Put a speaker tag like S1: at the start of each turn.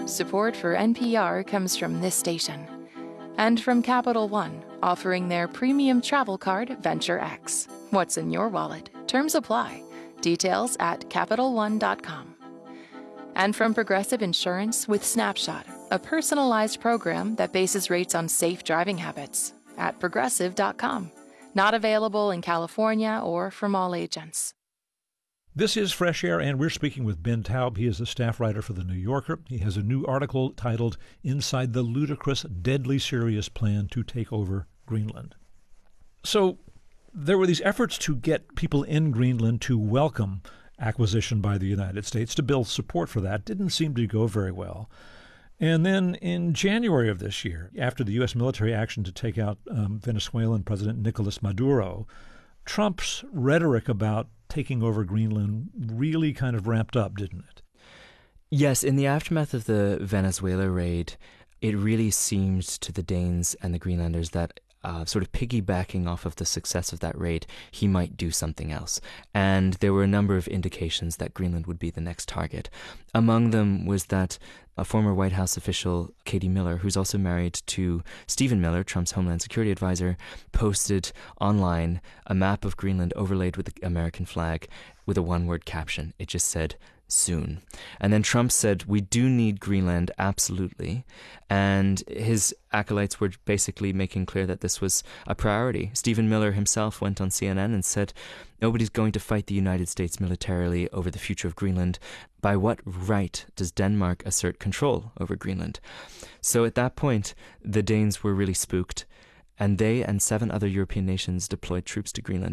S1: Support for NPR comes from this station and from Capital One, offering their premium travel card, Venture X. What's in your wallet? Terms apply. Details at CapitalOne.com. And from Progressive Insurance with Snapshot, a personalized program that bases rates on safe driving habits at Progressive.com. Not available in California or from all agents.
S2: This is Fresh Air, and we're speaking with Ben Taub. He is a staff writer for The New Yorker. He has a new article titled Inside the Ludicrous, Deadly Serious Plan to Take Over Greenland. So there were these efforts to get people in Greenland to welcome acquisition by the United States, to build support for that. Didn't seem to go very well. And then in January of this year, after the U.S. military action to take out Venezuelan President Nicolas Maduro, Trump's rhetoric about taking over Greenland really kind of ramped up, didn't it?
S3: Yes, in the aftermath of the Venezuela raid, it really seemed to the Danes and the Greenlanders that sort of piggybacking off of the success of that raid, he might do something else. And there were a number of indications that Greenland would be the next target. Among them was that a former White House official, Katie Miller, who's also married to Stephen Miller, Trump's Homeland Security advisor, posted online a map of Greenland overlaid with the American flag with a one-word caption. It just said, soon. And then Trump said, we do need Greenland, absolutely. And his acolytes were basically making clear that this was a priority. Stephen Miller himself went on CNN and said, nobody's going to fight the United States militarily over the future of Greenland. By what right does Denmark assert control over Greenland? So at that point, the Danes were really spooked, and they and 7 other European nations deployed troops to Greenland.